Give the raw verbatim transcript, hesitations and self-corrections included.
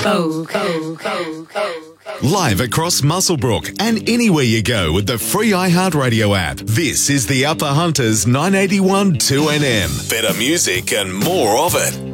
Go, go, go, go. Live across Muswellbrook and anywhere you go with the free iHeartRadio app. This is the Upper Hunters nine eighty-one two N M. Better music and more of it.